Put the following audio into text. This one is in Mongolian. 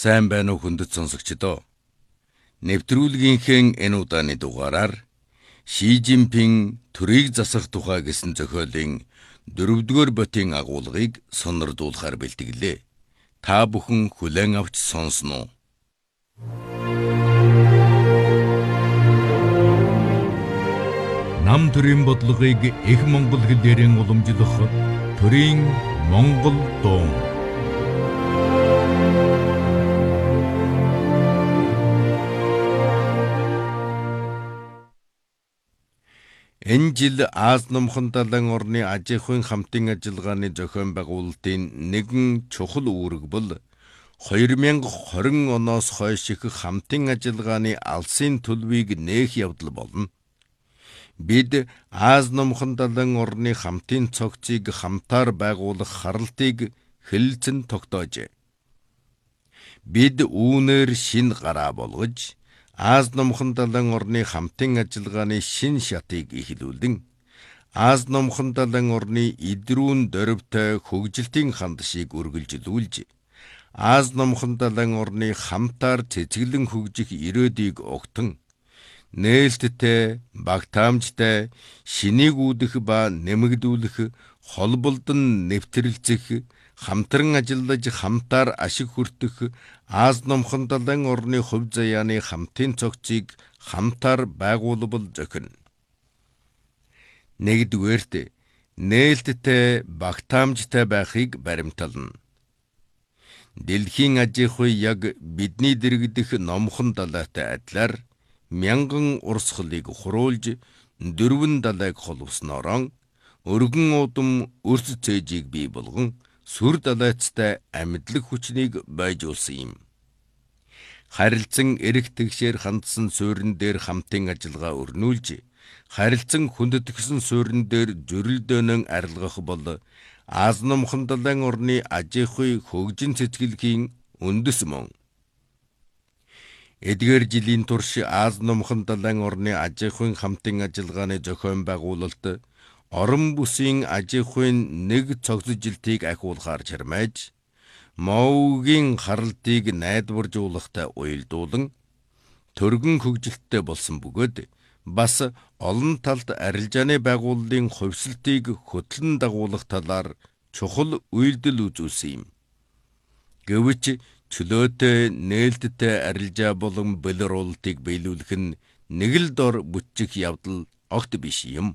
Сайн байна уу хүндэт сонсогчдоо. Нэвтрүүлгийнхээ энэ удааны дугаараар Ши Жинпин төрийг засах тухай гэсэн зохиолын 4-р ботын агуулгыг сонирдуулахар бэлтгэлээ. Та бүхэн хүлээн авч сонсноо. Нам төрийн бодлогыг их монгол хэлээр уламжлах төрийн монгол дуун. Энэ жил Аз номхон далайн орны аж ахуйн хамтын ажиллагааны зохион байгуулалтын нэгэн чухал үүрэг бол 2020 оноос хойш их хамтын ажиллагааны алсын төлөвийг нээх явдал болно. Бид Аз номхон далайн орны хамтын цогцыг хамтаар байгуулах харалтыг хэлэлцэн тогтоожээ. Бид үүнээр шинэ гараа болгож Аз номхон далайн орны хамтын ажиллагааны шинэ шатыг эхлүүлэн Аз номхон далайн орны идрүүн дөрвтэй хөгжилтийн хандшийг үргэлжлүүлж Аз номхон далайн орны хамтаар цэцгэлэн хөгжих ирээдүйг огтон нээлттэй, багтаамжтай, шинийг үүдэх ба нэмэгдүүлэх, холболдон нэвтрэлцэх, хамтран ажиллаж хамтаар ашиг хүртэх Аз номхон далайн орны хувь заяаны хамтын цогцыг хамтаар байгуулбал зохино. Нэгдүгээрт, нээлттэй, багтаамжтай байхыг баримтална. Дэлхийн аж ахуй яг бидний дэргэдэх номхон далайтай адилаар мянган урсгалыг хуруулж 4 далайг холбосноор өргөн удам өрс цээжийг бий болгон сүр далайцтай амьдлаг хүчнийг байжуулсан юм. Харилцан эрх тэгшээр хандсан суурин дээр хамтын ажиллагаа өрнүүлж, харилцан хүндэтгсэн суурин дээр зөрөлдөөнөн арилгах бол Аз номхон далайн орны аж ахуй хөгжин цэцгэлгийн үндэс мөн. Эдгээр жилийн турш Аз номхон далайн орны аж ахуйн хамтын ажиллагааны зохион байгуулалт орон бүсийн аж ахуйн нэг цогцжилтийг ахиулахаар чармайж, Моугийн харалтыг найдваржуулахтай уялдуулан, төргөн хөгжилттэй болсон бөгөөд бас олон талд арилжааны байгууллагын хувьсалтыг хөтлөн дагуулах талаар чухал үйлдэл үзүүлсэн юм. Гэвч чөлөөтэй, нээлттэй арилжаа болон болируулалтыг биелүүлэх нь нэг л дор бүчих явдал огт биш юм.